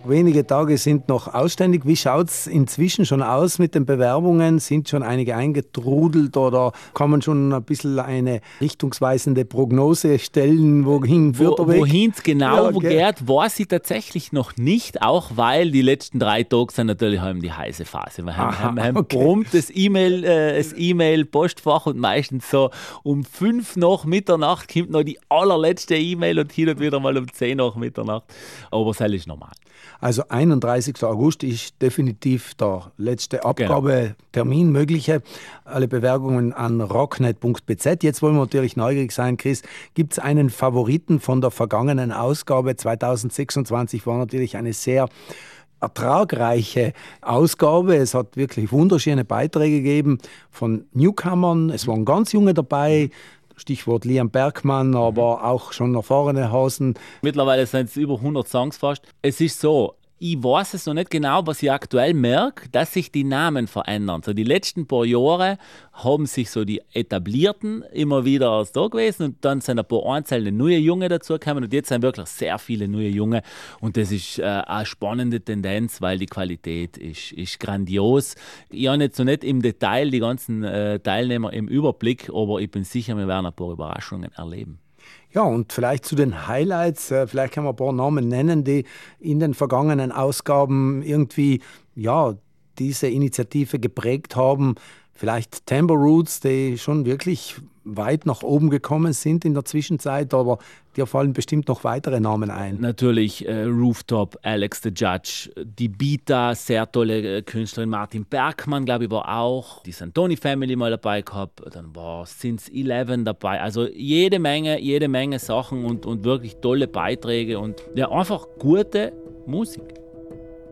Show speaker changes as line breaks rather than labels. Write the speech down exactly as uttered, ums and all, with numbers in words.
wenige Tage sind noch ausständig. Wie schaut es inzwischen schon aus mit den Bewerbungen? Sind schon einige eingetrudelt oder kann man schon ein bisschen eine richtungsweisende Prognose stellen, wohin führt der Weg?
Wohin es genau
Ja, okay.
geht, weiß ich tatsächlich noch nicht, auch weil die letzten drei Tage sind natürlich haben die heiße Phase. Wir haben,
Aha,
haben, haben
okay.
prompt das E-Mail, äh, das E-Mail-Postfach und meistens so um fünf nach Mitternacht kommt noch die allerletzte E-Mail und hin und wieder mal um zehn nach Mitternacht. Aber das ist normal.
Also einunddreißigster August ist definitiv der letzte Abgabetermin mögliche. Alle Bewerbungen an rocknet punkt b z. Jetzt wollen wir natürlich neugierig sein, Chris. Gibt es einen Favoriten von der vergangenen Ausgabe? zweitausendsechsundzwanzig war natürlich eine sehr ertragreiche Ausgabe. Es hat wirklich wunderschöne Beiträge gegeben von Newcomern. Es waren ganz junge dabei. Stichwort Liam Bergmann, aber auch schon erfahrene Hasen.
Mittlerweile sind es über hundert Songs fast. Es ist so, ich weiß es noch nicht genau, was ich aktuell merke, dass sich die Namen verändern. So die letzten paar Jahre haben sich so die Etablierten immer wieder da gewesen und dann sind ein paar einzelne neue Junge dazugekommen und jetzt sind wirklich sehr viele neue Junge und das ist äh, eine spannende Tendenz, weil die Qualität ist, ist grandios. Ich habe jetzt noch nicht im Detail die ganzen äh, Teilnehmer im Überblick, aber ich bin sicher, wir werden ein paar Überraschungen erleben.
Ja, und vielleicht zu den Highlights, äh, vielleicht kann man ein paar Namen nennen, die in den vergangenen Ausgaben irgendwie ja, diese Initiative geprägt haben. Vielleicht Tambo Roots, die schon wirklich weit nach oben gekommen sind in der Zwischenzeit, aber dir fallen bestimmt noch weitere Namen ein.
Natürlich äh, Rooftop, Alex the Judge, die Bita, sehr tolle äh, Künstlerin, Martin Bergmann, glaube ich, war auch, die Santoni Family mal dabei gehabt, dann war Since elf dabei, also jede Menge, jede Menge Sachen und, und wirklich tolle Beiträge und ja, einfach gute Musik.